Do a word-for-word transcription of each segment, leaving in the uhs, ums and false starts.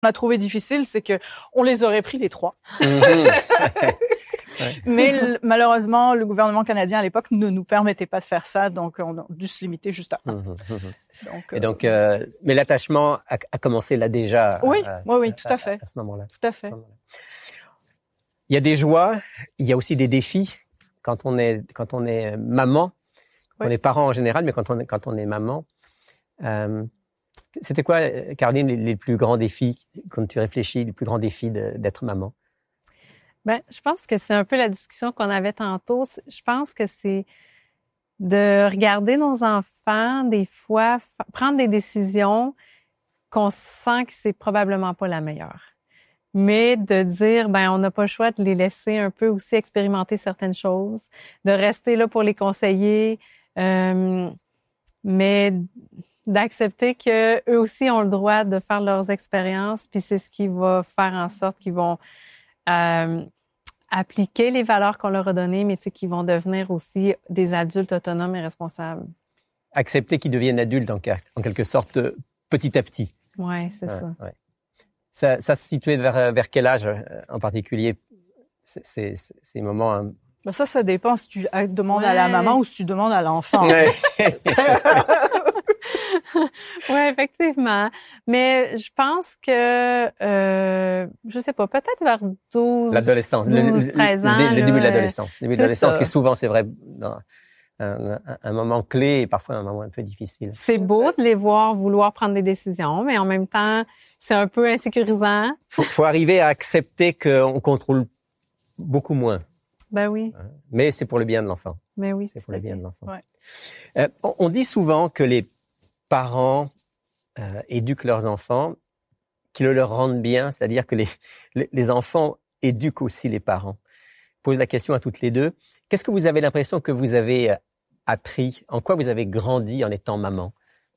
On a trouvé difficile, c'est que on les aurait pris les trois. Mm-hmm. Ouais. Mais l- malheureusement, le gouvernement canadien à l'époque ne nous permettait pas de faire ça, donc on a dû se limiter juste à un. Mmh, mmh. Donc, Et euh, donc, euh, mais l'attachement a, a commencé là déjà. oui, à, oui, oui, à, tout à fait, à, à ce moment-là. tout à fait. Il y a des joies, il y a aussi des défis quand on est quand on est maman, quand Oui. on est parent en général, mais quand on est quand on est maman. Euh, c'était quoi, Caroline, les, les plus grands défis quand tu réfléchis, les plus grands défis de, d'être maman? Ben, je pense que c'est un peu la discussion qu'on avait tantôt. Je pense que c'est de regarder nos enfants, des fois, f- prendre des décisions qu'on sent que c'est probablement pas la meilleure. Mais de dire, ben, on n'a pas le choix de les laisser un peu aussi expérimenter certaines choses, de rester là pour les conseiller, euh, mais d'accepter que eux aussi ont le droit de faire leurs expériences, puis c'est ce qui va faire en sorte qu'ils vont euh, appliquer les valeurs qu'on leur a données, mais tu sais, qu'ils vont devenir aussi des adultes autonomes et responsables. Accepter qu'ils deviennent adultes en, en quelque sorte petit à petit. Ouais, c'est ouais, ça. Ouais. Ça, ça se situait vers, vers quel âge en particulier, c'est, c'est, c'est ces moments? Hein... Ben ça, ça dépend si tu demandes ouais. à la maman ou si tu demandes à l'enfant. Ouais. Oui, effectivement. Mais je pense que, euh, je sais pas, peut-être vers douze, l'adolescence, douze, treize ans. Le, le, le là, début de l'adolescence. Le début de l'adolescence, ça. qui est souvent, c'est vrai, dans un, un, un moment clé et parfois un moment un peu difficile. C'est beau de les voir vouloir prendre des décisions, mais en même temps, c'est un peu insécurisant. Faut, faut arriver à accepter qu'on contrôle beaucoup moins. Ben oui. Mais c'est pour le bien de l'enfant. Mais oui, c'est pour le bien de l'enfant. Ouais. Euh, on, on dit souvent que les parents euh, éduquent leurs enfants, qu'ils le leur rendent bien, c'est-à-dire que les, les, les enfants éduquent aussi les parents. Je pose la question à toutes les deux. Qu'est-ce que vous avez l'impression que vous avez appris? En quoi vous avez grandi en étant maman?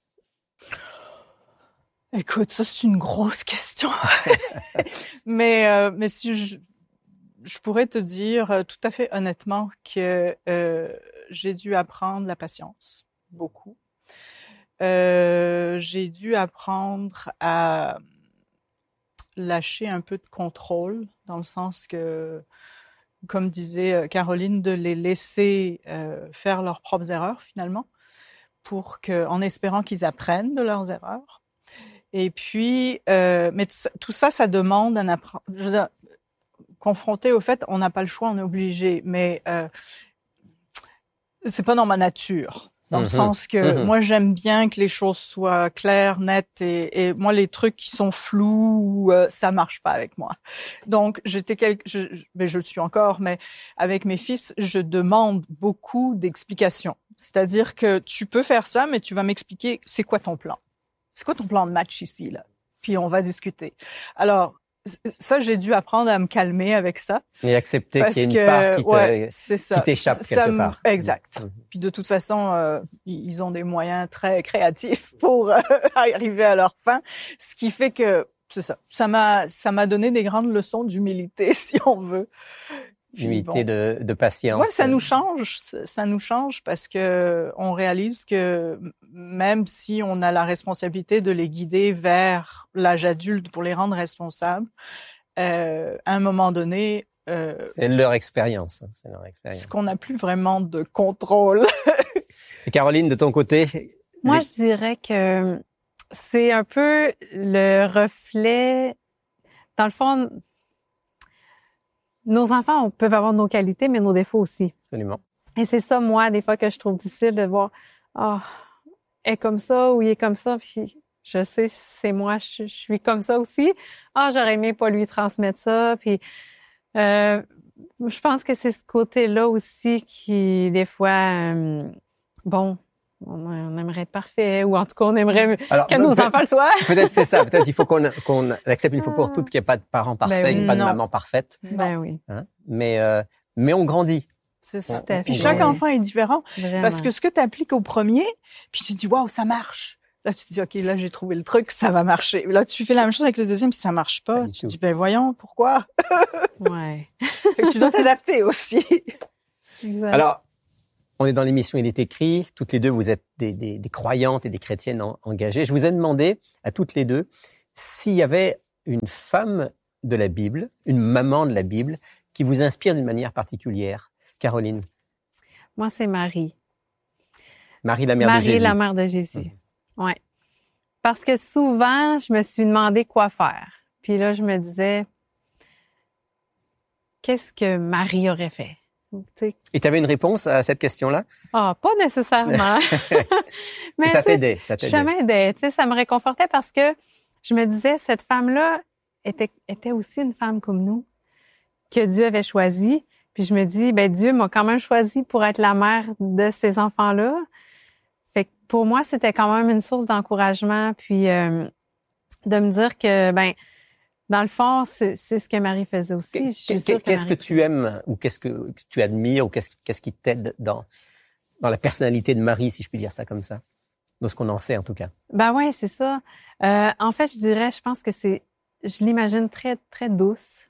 Écoute, ça c'est une grosse question. mais euh, mais si je, je pourrais te dire euh, tout à fait honnêtement que euh, j'ai dû apprendre la patience, beaucoup. Euh, j'ai dû apprendre à lâcher un peu de contrôle, dans le sens que, comme disait Caroline, de les laisser euh, faire leurs propres erreurs finalement, pour que, en espérant qu'ils apprennent de leurs erreurs. Et puis, euh, mais tout ça, tout ça, ça demande un apprentissage. Confronté au fait, on n'a pas le choix, on est obligé, mais euh, c'est pas dans ma nature. Dans mmh. le sens que mmh. moi, j'aime bien que les choses soient claires, nettes, et, et moi, les trucs qui sont flous, euh, ça marche pas avec moi. Donc, j'étais quelque, je, mais je le suis encore, mais avec mes fils, je demande beaucoup d'explications. C'est-à-dire que tu peux faire ça, mais tu vas m'expliquer c'est quoi ton plan. C'est quoi ton plan de match ici, là? Puis on va discuter. Alors, ça, j'ai dû apprendre à me calmer avec ça. Et accepter qu'il y ait une que, part qui, te, ouais, c'est ça. qui t'échappe ça, quelque part. Exact. Mmh. Puis de toute façon, euh, ils ont des moyens très créatifs pour euh, arriver à leur fin. Ce qui fait que, c'est ça, ça m'a, ça m'a donné des grandes leçons d'humilité, si on veut. D'humilité, bon. de, de patience. Ouais, ça nous change, ça nous change parce que on réalise que même si on a la responsabilité de les guider vers l'âge adulte pour les rendre responsables, euh, à un moment donné, euh, c'est leur expérience. C'est leur expérience. Parce qu'on n'a plus vraiment de contrôle. Et Caroline, de ton côté? Moi, les... je dirais que c'est un peu le reflet, dans le fond. Nos enfants peuvent avoir nos qualités, mais nos défauts aussi. Absolument. Et c'est ça, moi, des fois, que je trouve difficile de voir, ah, oh, elle est comme ça ou il est comme ça, puis je sais, c'est moi, je, je suis comme ça aussi. Ah, oh, j'aurais aimé pas lui transmettre ça, puis euh, je pense que c'est ce côté-là aussi qui, des fois, euh, bon, on aimerait être parfait, ou en tout cas, on aimerait Alors, que nos enfants le soient. Peut-être c'est ça. Peut-être il faut qu'on, qu'on accepte une fois pour toutes qu'il n'y a pas de parents parfaits, ben oui, pas de maman parfaite. Ben oui. Hein? Mais, euh, mais on grandit. C'est ça. On, puis chaque enfant est différent. Vraiment. Parce que ce que tu appliques au premier, puis tu dis, waouh, ça marche. Là, tu te dis, OK, là, j'ai trouvé le truc, ça va marcher. Là, tu fais la même chose avec le deuxième, puis ça marche pas. Tu te dis, ben voyons, pourquoi? Ouais. Fait que tu dois t'adapter aussi. Exact. Alors, on est dans l'émission Il est écrit. Toutes les deux, vous êtes des, des, des croyantes et des chrétiennes en, engagées. Je vous ai demandé à toutes les deux s'il y avait une femme de la Bible, une maman de la Bible, qui vous inspire d'une manière particulière? Caroline? Moi, c'est Marie. Marie, la mère Marie, de Jésus. la mère de Jésus. Mmh. Ouais. Parce que souvent, je me suis demandé quoi faire. Puis là, je me disais, qu'est-ce que Marie aurait fait? T'sais. Et tu avais une réponse à cette question-là? Ah, pas nécessairement. Mais ça t'aidait, ça t'aidait. Ça m'aidait, tu sais, ça me réconfortait parce que je me disais, cette femme-là était, était aussi une femme comme nous, que Dieu avait choisie. Puis je me dis, ben Dieu m'a quand même choisi pour être la mère de ces enfants-là. Fait que pour moi, c'était quand même une source d'encouragement, puis euh, de me dire que, ben, dans le fond, c'est, c'est ce que Marie faisait aussi. Je suis qu'est-ce sûre que, qu'est-ce Marie... que tu aimes ou qu'est-ce que tu admires ou qu'est-ce, qu'est-ce qui t'aide dans, dans la personnalité de Marie, si je puis dire ça comme ça, de ce qu'on en sait en tout cas? Ben ouais, c'est ça. Euh, en fait, je dirais, je pense que c'est, je l'imagine très, très douce,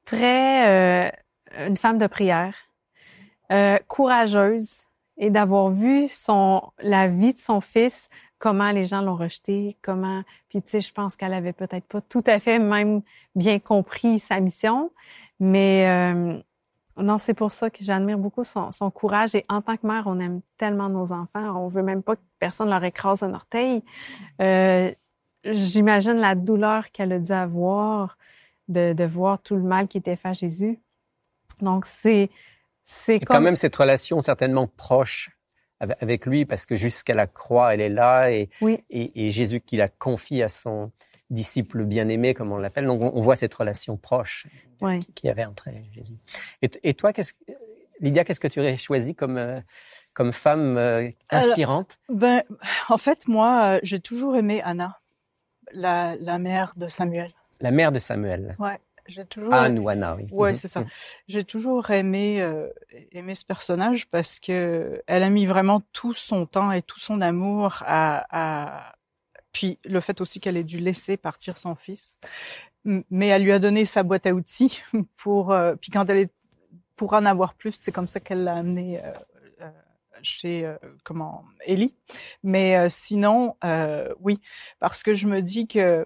très, euh, une femme de prière, euh, courageuse, et d'avoir vu son, la vie de son fils, comment les gens l'ont rejeté, comment, puis tu sais, je pense qu'elle avait peut-être pas tout à fait même bien compris sa mission, mais euh, non, c'est pour ça que j'admire beaucoup son, son courage, et en tant que mère, on aime tellement nos enfants, on veut même pas que personne leur écrase un orteil. Euh, j'imagine la douleur qu'elle a dû avoir de, de voir tout le mal qui était fait à Jésus. Donc c'est c'est Et comme... quand même cette relation certainement proche avec lui, parce que jusqu'à la croix, elle est là, et, oui. et, et Jésus qui la confie à son disciple bien-aimé, comme on l'appelle. Donc, on, on voit cette relation proche oui. qu'il y avait entre elle et Jésus. Et, et toi, qu'est-ce, Lydia, qu'est-ce que tu aurais choisi comme, euh, comme femme euh, inspirante? Alors, ben, en fait, moi, euh, j'ai toujours aimé Anna, la, la mère de Samuel. La mère de Samuel. Ouais. J'ai toujours Anne ou Anna, oui. Ouais, c'est ça. J'ai toujours aimé euh, aimé ce personnage parce que elle a mis vraiment tout son temps et tout son amour à, à... puis le fait aussi qu'elle ait dû laisser partir son fils, mais elle lui a donné sa boîte à outils pour euh, puis quand elle est pour en avoir plus, c'est comme ça qu'elle l'a amené euh, euh, chez euh, comment Élie. Mais euh, sinon, euh, oui, parce que je me dis que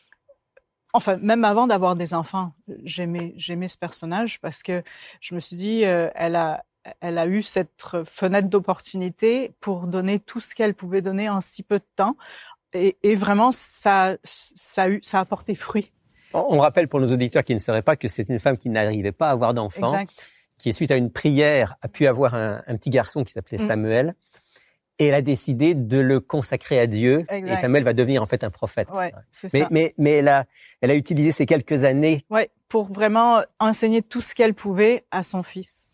enfin, même avant d'avoir des enfants, j'aimais, j'aimais ce personnage parce que je me suis dit, euh, elle a, elle a eu cette fenêtre d'opportunité pour donner tout ce qu'elle pouvait donner en si peu de temps, et, et vraiment, ça, ça a eu, ça a porté fruit. On rappelle pour nos auditeurs qui ne sauraient pas que c'est une femme qui n'arrivait pas à avoir d'enfants, exact. Qui, suite à une prière, a pu avoir un, un petit garçon qui s'appelait mmh. Samuel. Et elle a décidé de le consacrer à Dieu. Exact. Et Samuel va devenir en fait un prophète. Ouais, c'est mais, ça. mais, mais elle a, elle a utilisé ces quelques années. Ouais, pour vraiment enseigner tout ce qu'elle pouvait à son fils.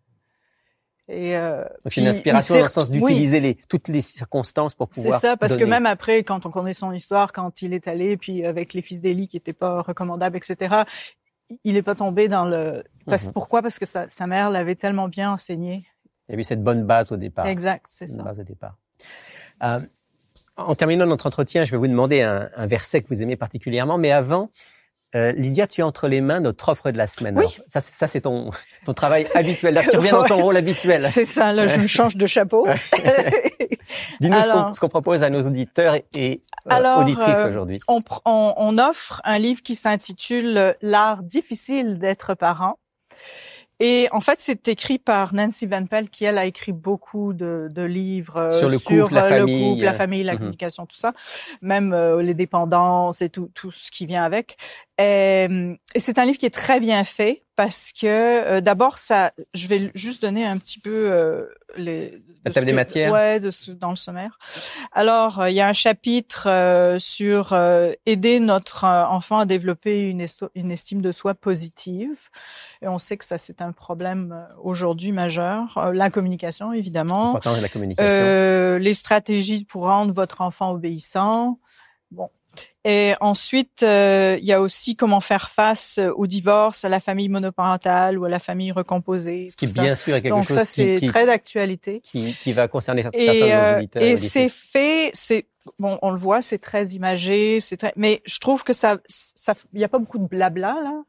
Et euh, Donc une inspiration dans le sens d'utiliser oui. les, toutes les circonstances pour pouvoir. C'est ça, parce donner. que même après, quand on connaît son histoire, quand il est allé, puis avec les fils d'Élie qui étaient pas recommandables, et cetera, il est pas tombé dans le. Parce, mm-hmm. Pourquoi? Parce que sa, sa mère l'avait tellement bien enseigné. Il y avait cette bonne base au départ. Exact, c'est une ça. Base au départ. Euh, en terminant notre entretien, je vais vous demander un, un verset que vous aimez particulièrement. Mais avant, euh, Lydia, tu as entre les mains notre offre de la semaine. Oui. Alors, ça, c'est, ça, c'est ton, ton travail habituel. Là, tu reviens ouais, dans ton rôle habituel. C'est ça. Là, je me change de chapeau. Dis-nous Alors, ce, qu'on, ce qu'on propose à nos auditeurs et euh, alors, auditrices euh, aujourd'hui. On, on, on offre un livre qui s'intitule « L'art difficile d'être parent ». Et en fait, c'est écrit par Nancy Van Pelt, qui elle a écrit beaucoup de, de livres sur le sur couple, la le famille, couple, la famille, la mm-hmm. communication, tout ça, même euh, les dépendances et tout, tout ce qui vient avec. Et, et c'est un livre qui est très bien fait parce que euh, d'abord, ça, je vais juste donner un petit peu euh, les la table des matières. Ouais, de ce, dans le sommaire. Alors, euh, il y a un chapitre euh, sur euh, aider notre euh, enfant à développer une, esto- une estime de soi positive. Et on sait que ça, c'est un problème euh, aujourd'hui majeur. Euh, la communication, évidemment. L'importance de la communication. Euh, les stratégies pour rendre votre enfant obéissant. Bon. Et ensuite, euh, il y a aussi comment faire face au divorce, à la famille monoparentale ou à la famille recomposée. Ce qui, bien ça. sûr, est quelque Donc chose ça, c'est qui, très d'actualité. Qui, qui va concerner certains et, de nos euh, auditeurs. Et c'est fait, c'est bon, on le voit, c'est très imagé, c'est très. Mais je trouve que ça, ça, il y a pas beaucoup de blabla là.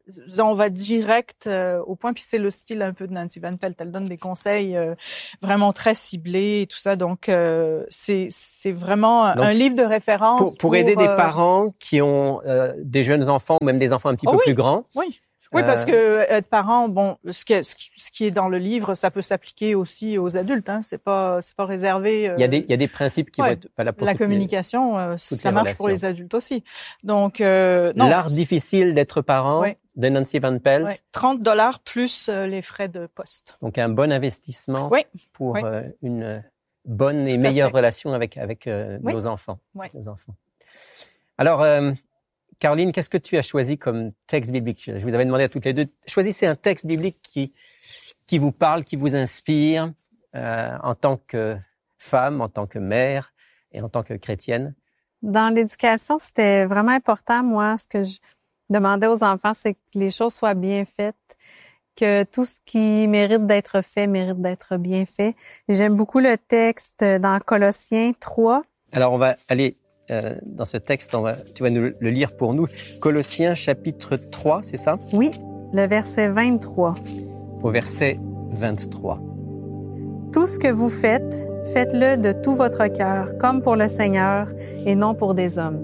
on va direct euh, au point. Puis c'est le style un peu de Nancy Van Pelt. Elle donne des conseils euh, vraiment très ciblés et tout ça. Donc euh, c'est c'est vraiment Donc, un livre de référence pour, pour, pour aider euh, des parents qui ont euh, des jeunes enfants ou même des enfants un petit oh, peu oui, plus grands. Oui. Oui, parce que être parent, bon, ce qui est, ce qui est dans le livre, ça peut s'appliquer aussi aux adultes. Hein. C'est pas, c'est pas réservé. Euh... Il y a des, il y a des principes qui ouais. vont être valables pour la toutes communication, les, euh, toutes ça les marche relations. pour les adultes aussi. Donc, euh, non. L'art difficile d'être parent ouais. de Nancy Van Pelt. Ouais. trente dollars plus euh, les frais de poste. Donc un bon investissement oui. pour oui. Euh, une bonne et Tout meilleure relation avec avec euh, oui. nos enfants. Oui. Nos enfants. Alors. Euh, Caroline, qu'est-ce que tu as choisi comme texte biblique? Je vous avais demandé à toutes les deux, choisissez un texte biblique qui, qui vous parle, qui vous inspire euh, en tant que femme, en tant que mère et en tant que chrétienne. Dans l'éducation, c'était vraiment important, moi, ce que je demandais aux enfants, c'est que les choses soient bien faites, que tout ce qui mérite d'être fait mérite d'être bien fait. Et j'aime beaucoup le texte dans Colossiens trois. Alors, on va aller... Euh, dans ce texte, on va, tu vas nous le lire pour nous. Colossiens chapitre trois, c'est ça? Oui, le verset vingt-trois. Au verset vingt-trois. Tout ce que vous faites, faites-le de tout votre cœur, comme pour le Seigneur et non pour des hommes.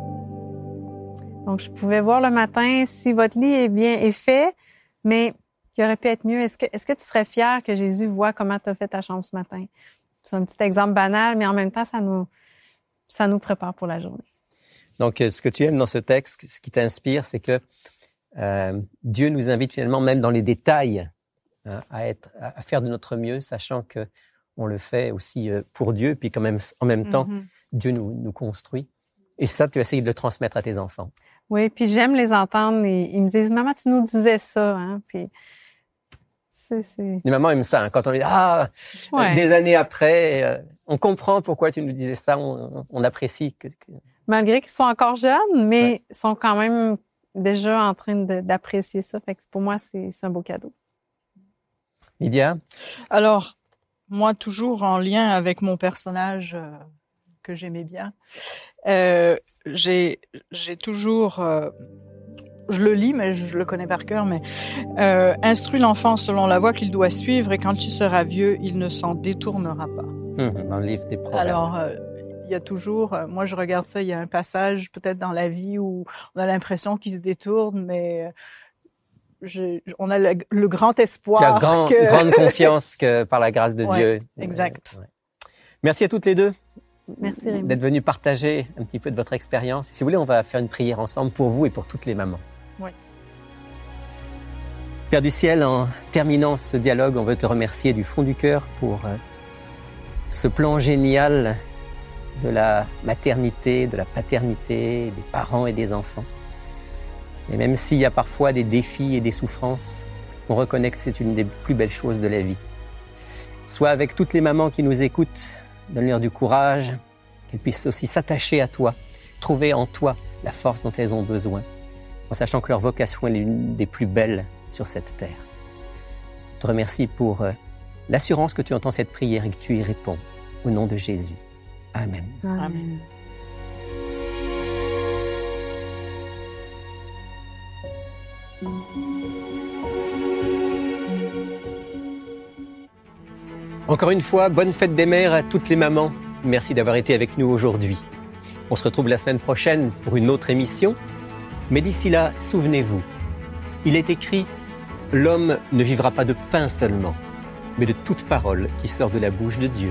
Donc, je pouvais voir le matin si votre lit est bien est fait, mais qui aurait pu être mieux. Est-ce que, est-ce que tu serais fier que Jésus voit comment tu as fait ta chambre ce matin? C'est un petit exemple banal, mais en même temps, ça nous... ça nous prépare pour la journée. Donc, ce que tu aimes dans ce texte, ce qui t'inspire, c'est que euh, Dieu nous invite finalement, même dans les détails, hein, à être, à faire de notre mieux, sachant que on le fait aussi pour Dieu, puis quand même, en même temps, mm-hmm. Dieu nous, nous construit. Et ça, tu essayes de le transmettre à tes enfants. Oui, puis j'aime les entendre. Et ils me disent, maman, tu nous disais ça, hein. Puis c'est, c'est... Les mamans aiment ça, hein, quand on dit ah, ouais. Des années après. Euh, On comprend pourquoi tu nous disais ça, on, on apprécie. Que, que... Malgré qu'ils sont encore jeunes, mais ouais. Ils sont quand même déjà en train de, d'apprécier ça. Fait que pour moi, c'est, c'est un beau cadeau. Lydia? Alors, moi, toujours en lien avec mon personnage euh, que j'aimais bien, euh, j'ai, j'ai toujours... Euh, je le lis, mais je le connais par cœur, mais euh, instruis l'enfant selon la voie qu'il doit suivre et quand il sera vieux, il ne s'en détournera pas. Mmh, dans le livre des Proverbes. Alors, euh, il y a toujours, euh, moi je regarde ça, il y a un passage peut-être dans la vie où on a l'impression qu'il se détourne, mais je, on a le, le grand espoir. Tu as grand, que... grande confiance que par la grâce de ouais, Dieu. Exact. Euh, ouais. Merci à toutes les deux. Merci Rémi. D'être venues partager un petit peu de votre expérience. Si vous voulez, on va faire une prière ensemble pour vous et pour toutes les mamans. Oui. Père du ciel, en terminant ce dialogue, on veut te remercier du fond du cœur pour euh, ce plan génial de la maternité, de la paternité, des parents et des enfants. Et même s'il y a parfois des défis et des souffrances, on reconnaît que c'est une des plus belles choses de la vie. Sois avec toutes les mamans qui nous écoutent, donne-leur du courage, qu'elles puissent aussi s'attacher à toi, trouver en toi la force dont elles ont besoin, en sachant que leur vocation est l'une des plus belles sur cette terre. Je te remercie pour euh, l'assurance que tu entends cette prière et que tu y réponds. Au nom de Jésus. Amen. Amen. Amen. Encore une fois, bonne fête des mères à toutes les mamans. Merci d'avoir été avec nous aujourd'hui. On se retrouve la semaine prochaine pour une autre émission. Mais d'ici là, souvenez-vous, il est écrit « L'homme ne vivra pas de pain seulement, mais de toute parole qui sort de la bouche de Dieu. »